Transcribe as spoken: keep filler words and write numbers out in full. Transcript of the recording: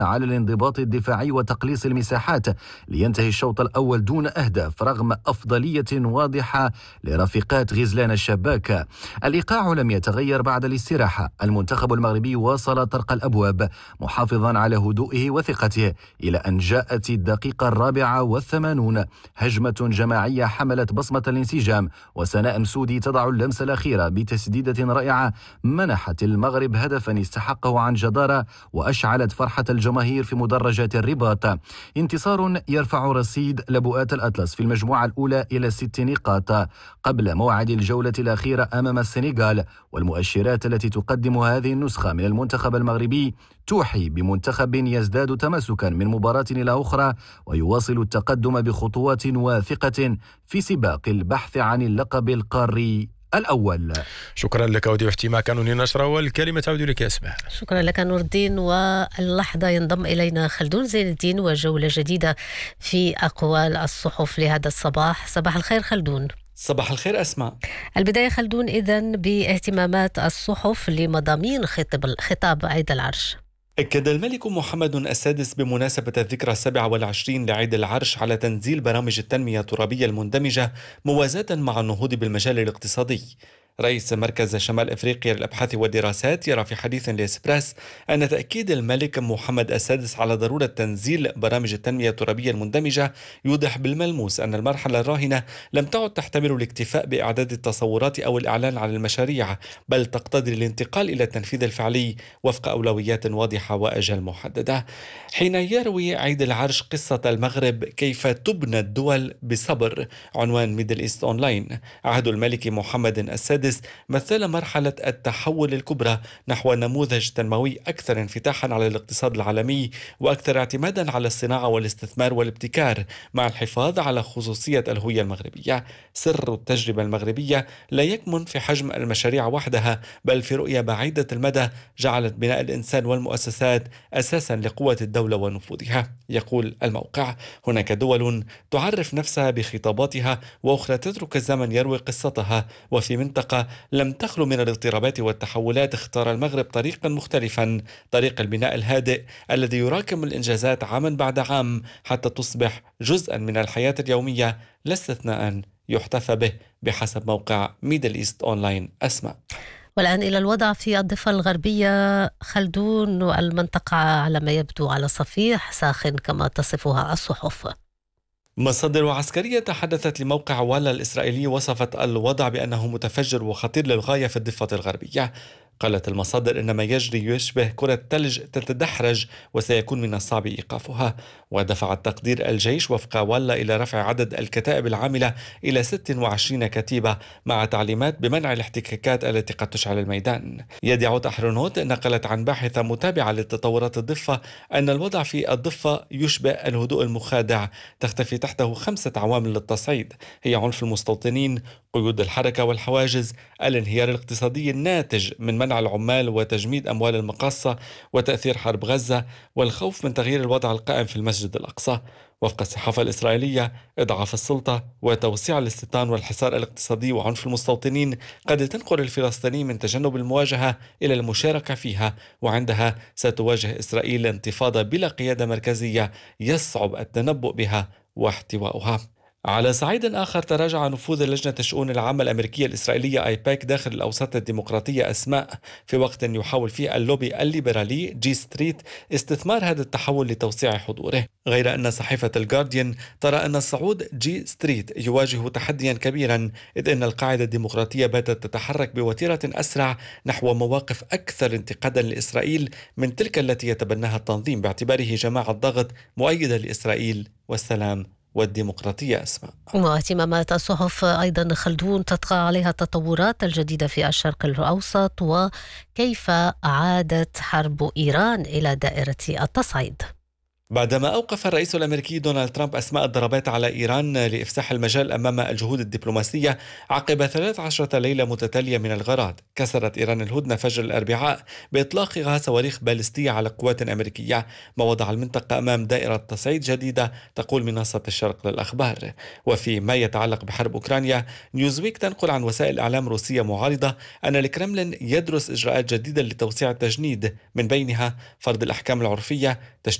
على الانضباط الدفاعي وتقليص المساحات لينتهي الشوط الأول دون أهداف رغم أفضلية واضحة لرفيقات غزلان الشباك. الإيقاع لم يتغير بعد الاستراحة. المنتخب المغربي واصل طرق الأبواب محافظا على هدوئه وثقته إلى أن جاءت الدقيقة الرابعة والثمانون، هجمة جماعية حملت بصمة الانسجام وسناء مسودي تضع اللمسة الأخيرة بتسديدة رائعة منحت المغرب هدفا استحقه عن جدارة وأشعلت فرحة الجماهير في مدرجات الرباط. انتصار يرفع رصيد لبؤات الأطلس في المجموعة الأولى إلى ست نقاط قبل موعد الجولة الأخيرة أمام السنغال، والمؤشرات التي تقدم هذه النسخة من المنتخب المغربي توحي بمنتخب يزداد تماسكا من مباراة إلى أخرى ويواصل التقدم بخطوات واثقة في سباق البحث عن اللقب القاري الأول. شكرا لك ودي احتماء كانوني نشرة، والكلمة تعود لك أسماء. شكرا لك نور الدين. واللحظة ينضم إلينا خلدون زين الدين وجولة جديدة في أقوال الصحف لهذا الصباح. صباح الخير خلدون. صباح الخير أسماء. البداية خلدون إذن باهتمامات الصحف لمضامين خطاب خطاب عيد العرش. أكد الملك محمد السادس بمناسبة الذكرى السابعة والعشرين لعيد العرش على تنزيل برامج التنمية الترابية المندمجة موازاة مع النهوض بالمجال الاقتصادي. رئيس مركز شمال أفريقيا للأبحاث والدراسات يرى في حديث لإسبريس أن تأكيد الملك محمد السادس على ضرورة تنزيل برامج التنمية الترابية المندمجة يوضح بالملموس أن المرحلة الراهنة لم تعد تحتمل الاكتفاء بإعداد التصورات أو الإعلان عن المشاريع، بل تقتضي الانتقال إلى التنفيذ الفعلي وفق أولويات واضحة وأجل محددة. حين يروي عيد العرش قصة المغرب كيف تبنى الدول بصبر، عنوان ميدل إيست أونلاين، عهد الملك محمد السادس مثل مرحلة التحول الكبرى نحو نموذج تنموي أكثر انفتاحا على الاقتصاد العالمي وأكثر اعتمادا على الصناعة والاستثمار والابتكار مع الحفاظ على خصوصية الهوية المغربية. سر التجربة المغربية لا يكمن في حجم المشاريع وحدها، بل في رؤية بعيدة المدى جعلت بناء الإنسان والمؤسسات أساسا لقوة الدولة ونفوذها. يقول الموقع: هناك دول تعرف نفسها بخطاباتها وأخرى تترك الزمن يروي قصتها، وفي منطقة لم تخلو من الاضطرابات والتحولات اختار المغرب طريقا مختلفا، طريق البناء الهادئ الذي يراكم الإنجازات عاما بعد عام حتى تصبح جزءا من الحياة اليومية لا استثناء يحتفى به، بحسب موقع ميدل إيست أونلاين. أسماء. والآن إلى الوضع في الضفة الغربية خلدون، والمنطقة على ما يبدو على صفيح ساخن كما تصفها الصحف. مصادر عسكرية تحدثت لموقع والا الإسرائيلي وصفت الوضع بأنه متفجر وخطير للغاية في الضفة الغربية. قالت المصادر إن ما يجري يشبه كرة ثلج تتدحرج وسيكون من الصعب إيقافها. ودفع التقدير الجيش وفق والا إلى رفع عدد الكتائب العاملة إلى ستة وعشرين كتيبة مع تعليمات بمنع الاحتكاكات التي قد تشعل الميدان. يدعوت أحرنوت نقلت عن باحثة متابعة للتطورات الضفة أن الوضع في الضفة يشبه الهدوء المخادع تختفي تحته خمسة عوامل للتصعيد، هي عنف المستوطنين، قيود الحركة والحواجز، الانهيار الاقتصادي الناتج من منع العمال وتجميد أموال المقاصة، وتأثير حرب غزة، والخوف من تغيير الوضع القائم في المسجد الأقصى. وفق الصحافة الإسرائيلية، إضعاف السلطة وتوسيع الاستيطان والحصار الاقتصادي وعنف المستوطنين قد تنقل الفلسطينيين من تجنب المواجهة إلى المشاركة فيها، وعندها ستواجه إسرائيل انتفاضة بلا قيادة مركزية يصعب التنبؤ بها واحتوائها. على صعيد آخر، تراجع نفوذ لجنة الشؤون العامة الأمريكية الإسرائيلية آيباك داخل الأوساط الديمقراطية أسماء، في وقت يحاول فيه اللوبي الليبرالي جي ستريت استثمار هذا التحول لتوسيع حضوره. غير أن صحيفة الجارديان ترى أن صعود جي ستريت يواجه تحديا كبيرا، إذ أن القاعدة الديمقراطية باتت تتحرك بوتيرة أسرع نحو مواقف أكثر انتقادا لإسرائيل من تلك التي يتبناها التنظيم باعتباره جماعة ضغط مؤيدة لإسرائيل والسلام والديمقراطية. أسماء. واهتمامات الصحف أيضا خلدون تطغى عليها التطورات الجديدة في الشرق الأوسط، وكيف عادت حرب إيران إلى دائرة التصعيد. بعدما أوقف الرئيس الأمريكي دونالد ترامب أسماء الضربات على إيران لإفساح المجال أمام الجهود الدبلوماسية عقب ثلاث عشرة ليلة متتالية من الغارات، كسرت إيران الهدنة فجر الأربعاء بإطلاقها صواريخ باليستية على قوات أمريكية، ما وضع المنطقة أمام دائرة تصعيد جديدة، تقول منصة الشرق للأخبار. وفيما يتعلق بحرب أوكرانيا، نيوزويك تنقل عن وسائل إعلام روسية معارضة أن الكرملين يدرس إجراءات جديدة لتوسيع التجنيد، من بينها فرض الأحكام العرفية،